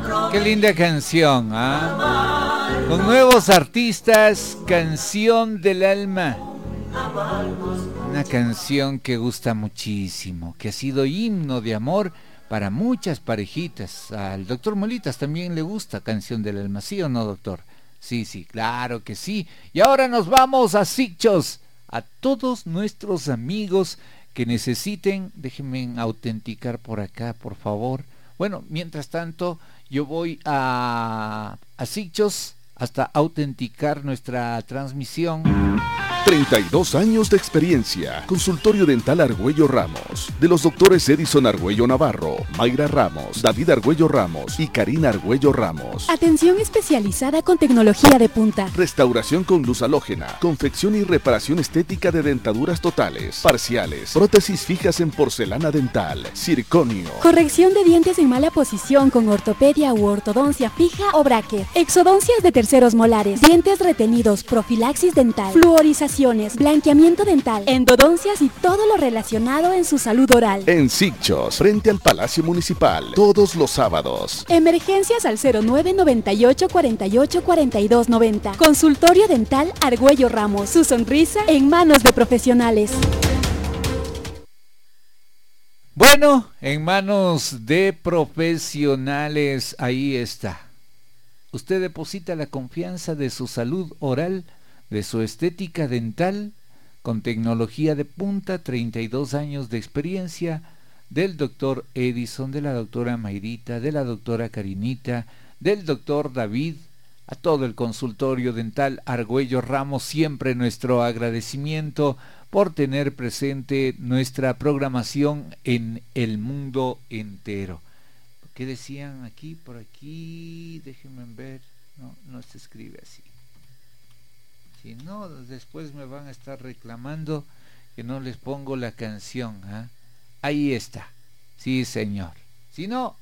Qué linda canción, ¿ah? Con nuevos artistas, Canción del Alma. Una canción que gusta muchísimo, que ha sido himno de amor para muchas parejitas. Al doctor Molitas también le gusta Canción del Alma, ¿sí o no, doctor? Sí, sí, claro que sí. Y ahora nos vamos a Sicchos, a todos nuestros amigos que necesiten. Déjenme autenticar por acá, por favor. Bueno, mientras tanto, yo voy a Sicchos hasta autenticar nuestra transmisión. 32 años de experiencia. Consultorio Dental Argüello Ramos. De los doctores Edison Argüello Navarro, Mayra Ramos, David Argüello Ramos y Karina Argüello Ramos. Atención especializada con tecnología de punta. Restauración con luz halógena. Confección y reparación estética de dentaduras totales, parciales, prótesis fijas en porcelana dental, circonio. Corrección de dientes en mala posición con ortopedia u ortodoncia fija o bracket. Exodoncias de terceros molares. Dientes retenidos. Profilaxis dental. Fluorización. Blanqueamiento dental, endodoncias y todo lo relacionado en su salud oral. En Sicchos, frente al Palacio Municipal, todos los sábados. Emergencias al 0998 48 42 90. Consultorio Dental Argüello Ramos. Su sonrisa en manos de profesionales. Bueno, en manos de profesionales, ahí está. Usted deposita la confianza de su salud oral, de su estética dental, con tecnología de punta, 32 años de experiencia, del doctor Edison, de la doctora Mayrita, de la doctora Karinita, del doctor David, a todo el consultorio dental Argüello Ramos, siempre nuestro agradecimiento por tener presente nuestra programación en el mundo entero. ¿Qué decían aquí, por aquí? Déjenme ver, no se escribe así. Si no, después me van a estar reclamando que no les pongo la canción, ¿eh? Ahí está. Sí, señor. Si no,